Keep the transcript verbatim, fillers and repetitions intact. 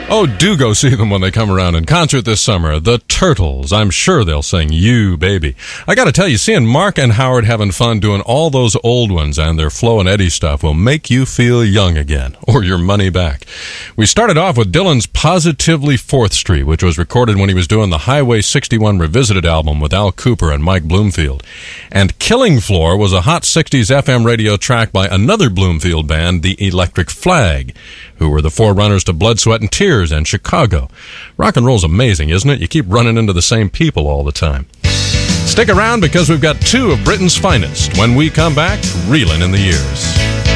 Oh, do go see them when they come around in concert this summer. The Turtles. I'm sure they'll sing You Baby. I gotta tell you, seeing Mark and Howard having fun doing all those old ones and their Flo and Eddie stuff will make you feel young again, or your money back. We started off with Dylan's Positively fourth Street, which was recorded when he was doing the Highway sixty-one Revisited album with Al Kooper and Mike Bloomfield. And Killing Floor was a hot sixties F M radio track by another Bloomfield band, the Electric Flag, who were the forerunners to Blood, Sweat, and Tears and Chicago. Rock and roll's amazing, isn't it? You keep running into the same people all the time. Stick around because we've got two of Britain's finest when we come back, reeling in the years.